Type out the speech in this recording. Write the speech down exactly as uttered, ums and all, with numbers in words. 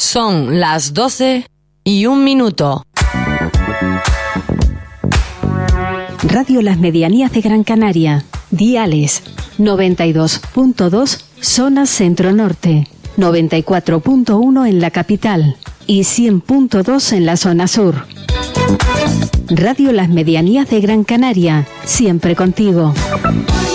Son las doce y un minuto. Radio Las Medianías de Gran Canaria. Diales noventa y dos punto dos zona centro-norte, noventa y cuatro punto uno en la capital y cien punto dos en la zona sur. Radio Las Medianías de Gran Canaria, siempre contigo.